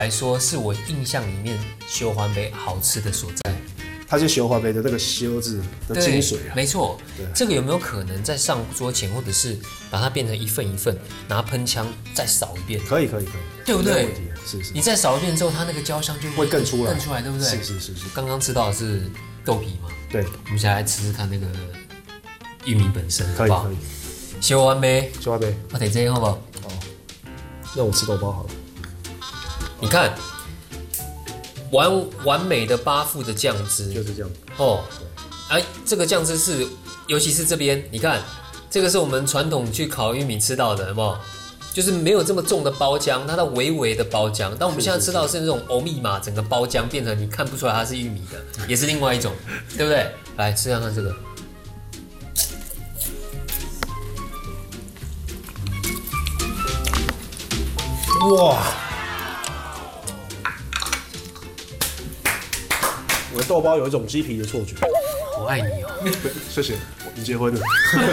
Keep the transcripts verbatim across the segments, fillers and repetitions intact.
来说，是我印象里面修环杯好吃的所在。 它就修环杯的那个修字的精髓啊。 没错。这个有没有可能在上桌前，或者是把它变成一份一份，拿喷枪再扫一遍？ 可以，可以，可以， 对不对？ 没问题，是是。 你再扫一遍之后，它那个焦香就会更出来， 更出来，对不对？ 是是是是。 刚刚吃到的是豆皮嘛？ 对。 我们现在来吃吃看那个玉米本身， 可以可以。 修完杯， 修完杯， 我得这样好不好？ 哦，那我吃豆包好了。 你看。完完美的八副的酱汁就是这样哦，哎，这个酱汁是，尤其是这边，你看，这个是我们传统去烤玉米吃到的，有没有？就是没有这么重的包浆，它的微微的包浆。但我们现在吃到的是那种欧密码，整个包浆变成你看不出来它是玉米的，也是另外一种，对不对？来吃看看这个， 哇！我的豆包有一种鸡皮的错觉。 我爱你哦！ 谢谢，你结婚了。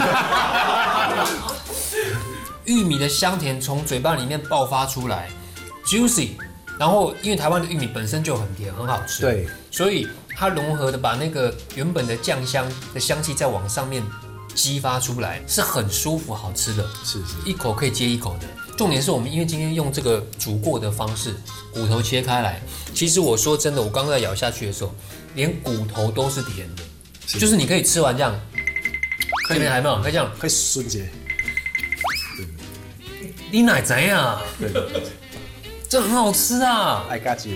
玉米的香甜从嘴巴里面爆发出来 ，juicy。然后因为台湾的玉米本身就很甜，很好吃， 对， 所以它融合的把那个原本的酱香的香气再往上面激发出来，是很舒服好吃的， 是是， 一口可以接一口的。重点是我们因为今天用这个煮过的方式，骨头切开来，其实我说真的，我刚刚在咬下去的时候，连骨头都是甜的，是就是你可以吃完这样，这边还没有，可以这样， 可以瞬间。 你奶怎样？ 对， 这很好吃啊 ！I got you 。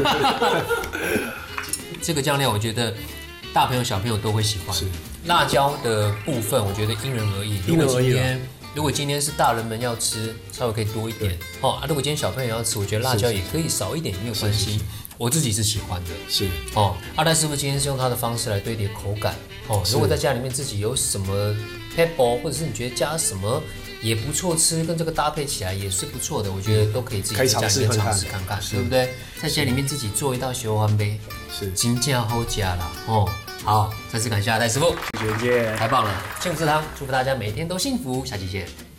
这个酱料我觉得大朋友小朋友都会喜欢。是辣椒的部分，我觉得因人而异。 因人而异。 如果今天是大人们要吃，稍微可以多一点哦。啊，如果今天小朋友要吃，我觉得辣椒也可以少一点，也没有关系。我自己是喜欢的。是哦，阿呆师傅今天是用他的方式来堆叠口感哦。如果在家里面自己有什么 pepper， 或者是你觉得加什么也不错吃，跟这个搭配起来也是不错的，我觉得都可以自己在家里面尝试看看，对不对？在家里面自己做一道小环杯，是真正好吃啦哦。好，再次感谢阿戴师傅， 谢谢， 太棒了！幸福食堂祝福大家每天都幸福，下期见。